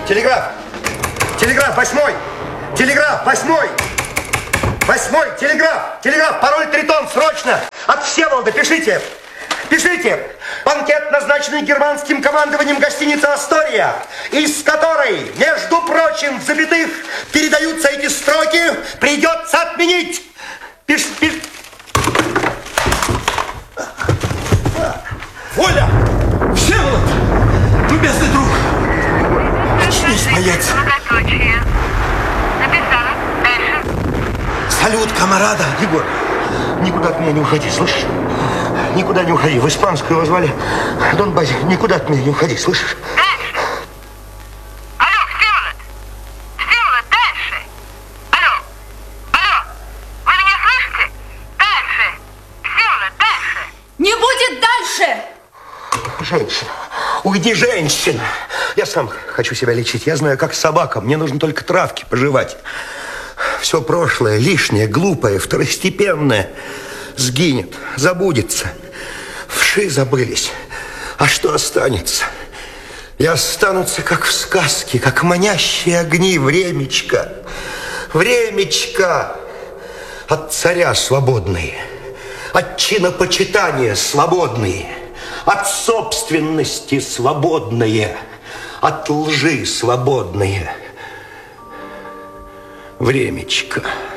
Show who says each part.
Speaker 1: Телеграф! Телеграф, 8-й! Телеграф, 8-й! 8-й, телеграф! Телеграф, пароль Тритон, срочно! От Всеволода, пишите! Пишите! Банкет, назначенный германским командованием гостиницы «Астория», из которой, между прочим, в запятых передаются эти строки, придется отменить! Пиш... Оля! Всеволод! Любезный друг! Очнись, боец!
Speaker 2: Написала. Дальше.
Speaker 1: Салют, камарада! Егор, никуда от меня не уходи, слышишь? Никуда не уходи. В испанскую его звали Дон Бази. Никуда от меня не уходи, слышишь?
Speaker 2: Дальше. Алло, Всеволод! Всеволод, дальше! Алло! Алло! Вы меня слышите? Дальше! Всеволод, дальше!
Speaker 3: Не будет дальше!
Speaker 1: Женщина. Уйди, женщина. Я сам хочу себя лечить. Я знаю, как собака. Мне нужно только травки пожевать. Все прошлое, лишнее, глупое, второстепенное сгинет, забудется. Вши забылись. А что останется? И останутся, как в сказке, как манящие огни, времечко. Времечко. От царя свободные, от чинопочитания свободные, от собственности свободные, от лжи свободные. Времечко.